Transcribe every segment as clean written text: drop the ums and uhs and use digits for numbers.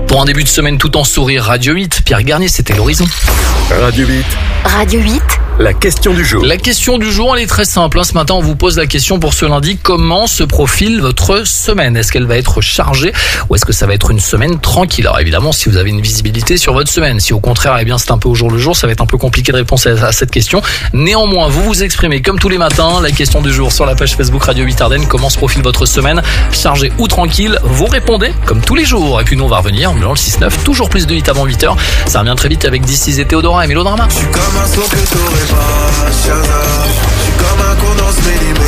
Pour un début de semaine tout en sourire, Radio 8, Pierre Garnier, c'était l'horizon. Radio 8. Radio 8. La question du jour. La question du jour, elle est très simple. Ce matin, on vous pose la question pour ce lundi. Comment se profile votre semaine? Est-ce qu'elle va être chargée ou est-ce que ça va être une semaine tranquille? Alors évidemment, si vous avez une visibilité sur votre semaine. Si au contraire, eh bien, c'est un peu au jour le jour, ça va être un peu compliqué de répondre à cette question. Néanmoins, vous vous exprimez comme tous les matins. La question du jour sur la page Facebook Radio 8 Ardennes. Comment se profile votre semaine? Chargée ou tranquille? Vous répondez comme tous les jours. Et puis nous, on va revenir dans le 6-9. Toujours plus de 8 avant 8h. Ça revient très vite avec DC's et Théodora et Mélodrama. Je suis comme un son que t'aurais pas, Shazam. Je suis comme un con dans ce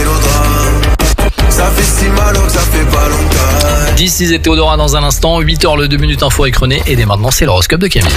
mélodrame. Ça fait si mal que ça fait pas longtemps. DC's et Théodora dans un instant. 8h, le 2 minutes info écronée. Et dès maintenant, c'est l'horoscope de Camille.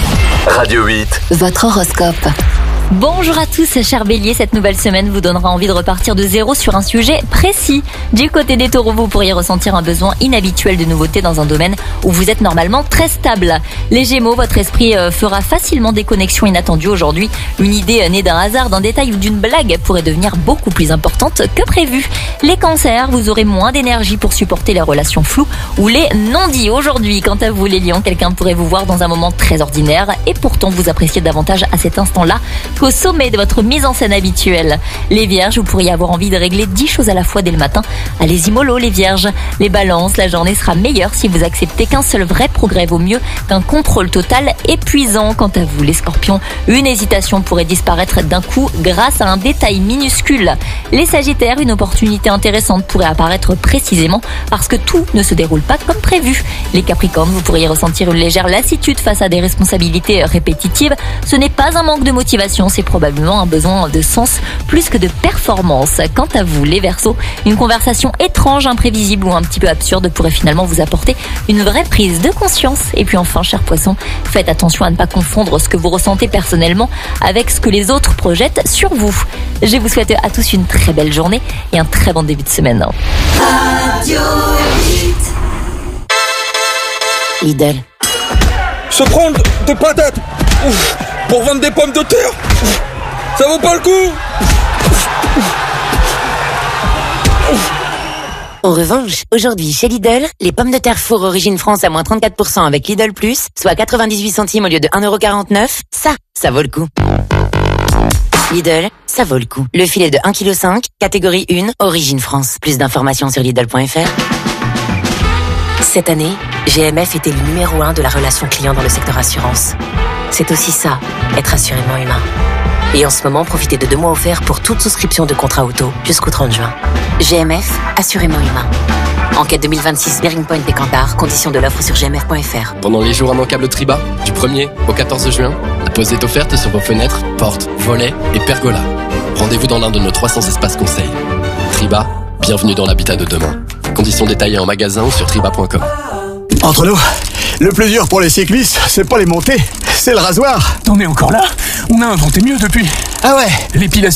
Radio 8. Votre horoscope. Bonjour à tous, chers béliers, cette nouvelle semaine vous donnera envie de repartir de zéro sur un sujet précis. Du côté des taureaux, vous pourriez ressentir un besoin inhabituel de nouveauté dans un domaine où vous êtes normalement très stable. Les gémeaux, votre esprit fera facilement des connexions inattendues aujourd'hui. Une idée née d'un hasard, d'un détail ou d'une blague pourrait devenir beaucoup plus importante que prévu. Les cancers, vous aurez moins d'énergie pour supporter les relations floues ou les non-dits. Aujourd'hui, quant à vous les lions, quelqu'un pourrait vous voir dans un moment très ordinaire et pourtant vous appréciez davantage à cet instant-là qu'au sommet de votre mise en scène habituelle. Les vierges, vous pourriez avoir envie de régler 10 choses à la fois dès le matin. Allez-y mollo les vierges. Les balances, la journée sera meilleure si vous acceptez qu'un seul vrai progrès vaut mieux qu'un contrôle total épuisant. Quant à vous les scorpions, une hésitation pourrait disparaître d'un coup grâce à un détail minuscule. Les sagittaires, une opportunité intéressante pourrait apparaître précisément parce que tout ne se déroule pas comme prévu. Les capricornes, vous pourriez ressentir une légère lassitude face à des responsabilités répétitives. Ce n'est pas un manque de motivation, c'est probablement un besoin de sens plus que de performance. Quant à vous, les Verseaux, une conversation étrange, imprévisible ou un petit peu absurde pourrait finalement vous apporter une vraie prise de conscience. Et puis enfin, chers poissons, faites attention à ne pas confondre ce que vous ressentez personnellement avec ce que les autres projettent sur vous. Je vous souhaite à tous une très belle journée et un très bon début de semaine. Radio 8. Lidl. Se prendre des patates pour vendre des pommes de terre, ça vaut pas le coup. En revanche, aujourd'hui chez Lidl, les pommes de terre four origine France à moins 34% avec Lidl Plus, soit 98 centimes au lieu de 1,49€, ça vaut le coup. Lidl, ça vaut le coup. Le filet de 1,5 kg, catégorie 1, origine France. Plus d'informations sur Lidl.fr. Cette année, GMF était le numéro 1 de la relation client dans le secteur assurance. C'est aussi ça, être assurément humain. Et en ce moment, profitez de 2 mois offerts pour toute souscription de contrat auto jusqu'au 30 juin. GMF, assurément humain. Enquête 2026, Bearing Point et Cantar, conditions de l'offre sur gmf.fr. Pendant les jours immanquables Triba, du 1er au 14 juin, la pose est offerte sur vos fenêtres, portes, volets et pergolas. Rendez-vous dans l'un de nos 300 espaces conseils. Triba, bienvenue dans l'habitat de demain. Conditions détaillées en magasin ou sur triba.com. Entre nous, le plus dur pour les cyclistes, c'est pas les montées, c'est le rasoir. Non mais encore là, on a inventé mieux depuis. Ah ouais? L'épilation